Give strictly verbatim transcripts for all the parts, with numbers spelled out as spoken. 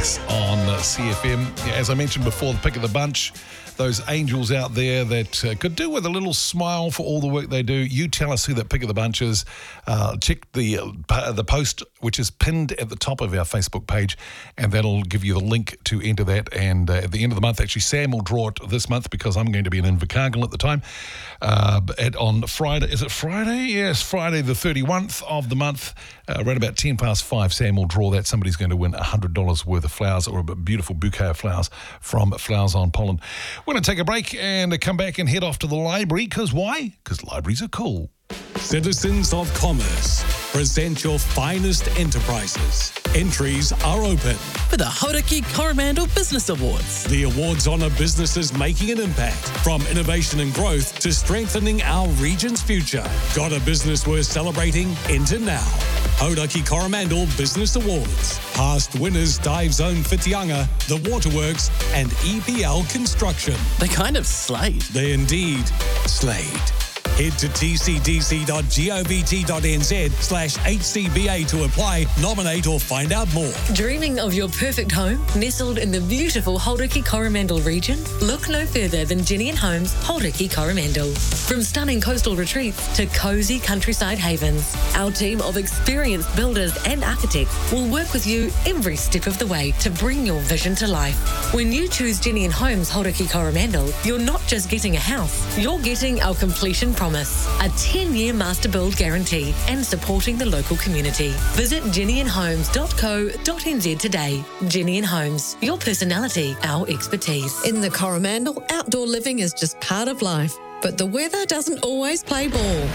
six on C F M. As I mentioned before, the pick of the bunch, those angels out there that uh, could do with a little smile for all the work they do. You tell us who that pick of the bunch is. Uh, check the uh, the post, which is pinned at the top of our Facebook page, and that'll give you the link to enter that. And uh, at the end of the month, actually, Sam will draw it this month because I'm going to be in Invercargill at the time. Uh, at, on Friday, is it Friday? Yes, Friday the thirty-first of the month, uh, around about ten past five, Sam will draw that. Somebody's going to win one hundred dollars worth of flowers, or a beautiful bouquet of flowers from Flowers on Pollen. We're going to take a break and come back and head off to the library. Because why? Because libraries are cool. Citizens of Commerce, present your finest enterprises. Entries are open for the Hauraki Coromandel Business Awards. The awards honour businesses making an impact, from innovation and growth to strengthening our region's future. Got a business worth celebrating? Enter now. Hauraki Coromandel Business Awards. Past winners: Dive Zone Whitianga, The Waterworks, and E P L Construction. They kind of slayed. They indeed slayed. Head to tcdc dot govt.nz slash HCBA to apply, nominate or find out more. Dreaming of your perfect home nestled in the beautiful Hauraki Coromandel region? Look no further than Jenny and Homes Hauraki Coromandel. From stunning coastal retreats to cosy countryside havens, our team of experienced builders and architects will work with you every step of the way to bring your vision to life. When you choose Jenny and Homes Hauraki Coromandel, you're not just getting a house, you're getting our completion promise. A ten-year master build guarantee and supporting the local community. Visit jenny and homes dot co dot n z today. Jenny and Homes, your personality, our expertise. In the Coromandel, outdoor living is just part of life, but the weather doesn't always play ball.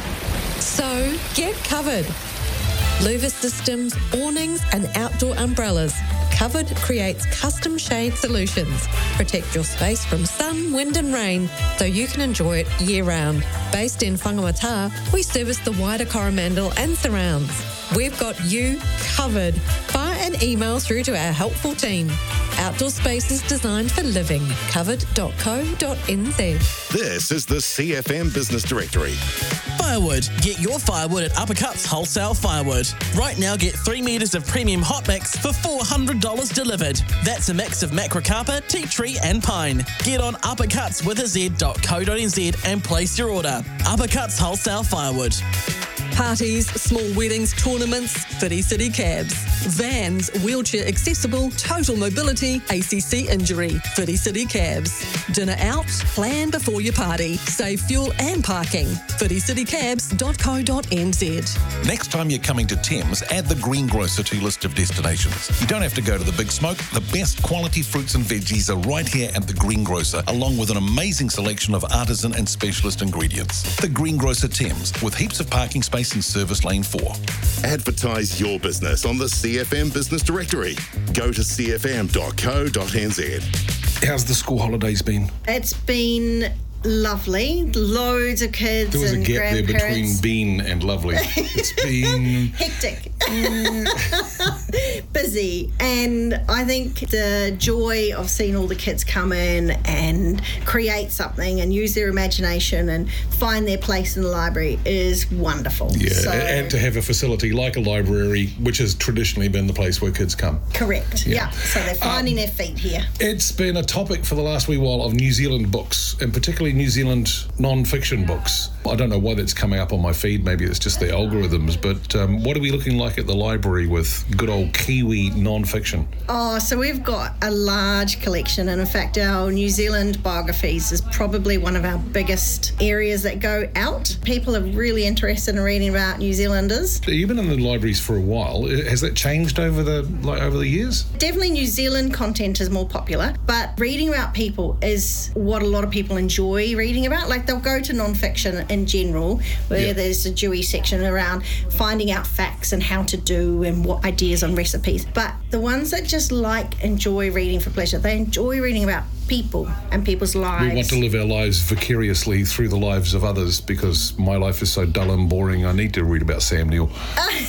So get covered. Louver Systems, awnings and outdoor umbrellas. Covered creates custom shade solutions. Protect your space from sun, wind and rain so you can enjoy it year-round. Based in Whangamata, we service the wider Coromandel and surrounds. We've got you covered. Fire an email through to our helpful team. Outdoor spaces designed for living. covered dot co dot n z. This is the C F M Business Directory. Firewood. Get your firewood at Uppercuts Wholesale Firewood. Right now, get three metres of premium hot mix for four hundred dollars delivered. That's a mix of macrocarpa, tea tree and pine. Get on uppercuts with a z dot co dot n z and place your order. Uppercuts Wholesale Firewood. Parties, small weddings, tournaments, Whiti City Cabs. Vans, wheelchair accessible, total mobility, A C C injury, Whiti City Cabs. Dinner out? Plan before your party. Save fuel and parking. whiti city cabs dot co dot n z. Next time you're coming to Thames, add the Greengrocer to your list of destinations. You don't have to go to the big smoke. The best quality fruits and veggies are right here at the Greengrocer, along with an amazing selection of artisan and specialist ingredients. The Greengrocer Thames, with heaps of parking space in Service Lane four. Advertise your business on the C F M Business Directory. Go to c f m dot co dot n z. How's the school holidays been? It's been lovely. Loads of kids There was a and gap there between grandparents. been and lovely. It's been Hectic. Busy. And I think the joy of seeing all the kids come in and create something and use their imagination and find their place in the library is wonderful. yeah, So, and to have a facility like a library, which has traditionally been the place where kids come. correct. Yeah. Yeah. So they're finding their feet here. It's been a topic for the last wee while of New Zealand books, and particularly New Zealand non-fiction books. I don't know why that's coming up on my feed. Maybe it's just the algorithms. But um, what are we looking like at the library with good old Kiwi non-fiction? Oh, so we've got a large collection, and in fact our New Zealand biographies is probably one of our biggest areas that go out. People are really interested in reading about New Zealanders. You've been in the libraries for a while. Has that changed over the like over the years? Definitely New Zealand content is more popular, but reading about people is what a lot of people enjoy reading about. Like they'll go to non-fiction in general, where Yeah. there's a Dewey section around finding out facts and how to do and what ideas on recipes. But the ones that just like enjoy reading for pleasure, they enjoy reading about people and people's lives. We want to live our lives vicariously through the lives of others, because my life is so dull and boring. I need to read about Sam Neill.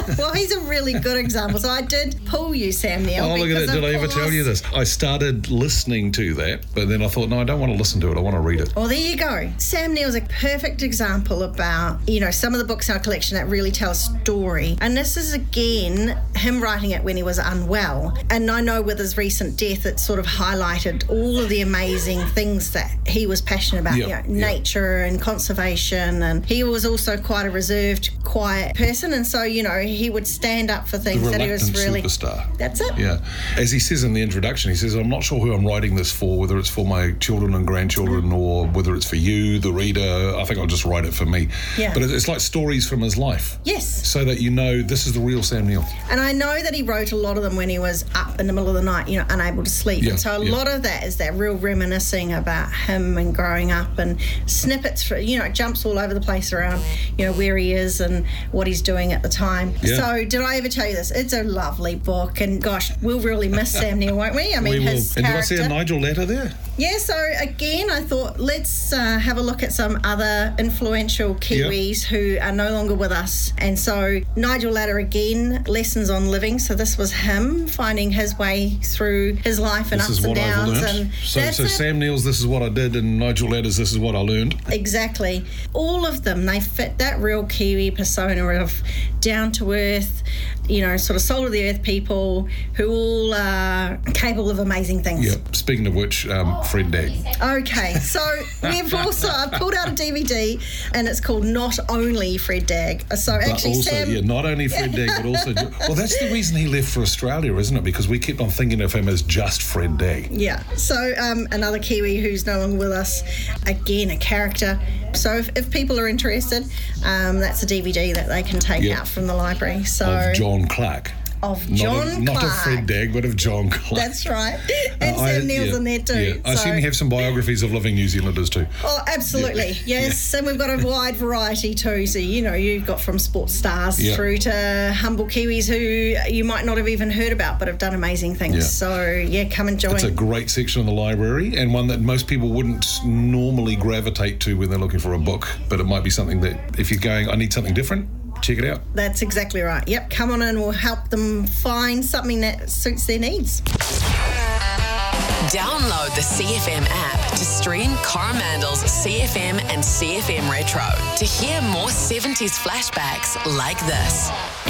Well, he's a really good example. So I did pull you, Sam Neill. Oh, look at because that. Did of I ever tell course- you this? I started listening to that, but then I thought, no, I don't want to listen to it. I want to read it. Well, there you go. Sam Neill's a perfect example about, you know, some of the books in our collection that really tell a story. And this is, again, him writing it when he was unwell. And I know with his recent death, it sort of highlighted all of the amazing things that he was passionate about, Yeah, you know, yeah. nature and conservation. And he was also quite a reserved, quiet person. And so, you know, he would stand up for The things that he was reluctant really... superstar. That's it. Yeah. As he says in the introduction, he says, I'm not sure who I'm writing this for, whether it's for my children and grandchildren or whether it's for you, the reader. I think I'll just write it for me. Yeah. But it's like stories from his life. Yes. So that you know this is the real Sam Neill. And I know that he wrote a lot of them when he was up in the middle of the night, you know, unable to sleep. Yeah, and so a yeah. lot of that is that real reminiscing about him and growing up, and snippets, for, you know, jumps all over the place around, you know, where he is and what he's doing at the time. Yeah. So did I ever tell you this? It's a lovely book, and gosh, we'll really miss Sam Neill, won't we? I mean, we will. his And did I character. see a Nigel letter there? Yeah, so again, I thought let's uh, have a look at some other influential Kiwis who are no longer with us. And so Nigel Latter again, Lessons on Living. So this was him finding his way through his life and This ups is and what I've downs. learned. And So, that's so it. Sam Neill's This Is What I Did and Nigel Latter's This Is What I Learned. Exactly. All of them, they fit that real Kiwi persona of down to earth, you know, sort of soul of the earth people who all are capable of amazing things. Yeah. Speaking of which, um, Fred Dagg. Okay, so we've also I've pulled out a D V D and it's called Not Only Fred Dagg. So But actually, also, Sam, yeah, not only Fred Dagg, but also... Well, that's the reason he left for Australia, isn't it? Because we kept on thinking of him as just Fred Dagg. yeah. So um, another Kiwi who's no longer with us, again a character. So if, if people are interested, um, that's a D V D that they can take Yeah. out from the library. So Of John Clark. of Not John of, not Clark. of Fred Dagg, but of John Clark. That's right. And Uh, I- Sam Neill's yeah, in there too. Yeah. I so. assume you have some biographies of living New Zealanders too. Oh, absolutely. Yes. And we've got a wide variety too. So, you know, you've got from sports stars Yeah. through to humble Kiwis who you might not have even heard about but have done amazing things. Yeah. So, yeah, come and join. It's a great section of the library and one that most people wouldn't normally gravitate to when they're looking for a book. But it might be something that if you're going, I need something different, check it out. That's exactly right. Yep. Come on in. We'll help them find something that suits their needs. Download the C F M app to stream Coromandel's C F M and C F M Retro to hear more seventies flashbacks like this.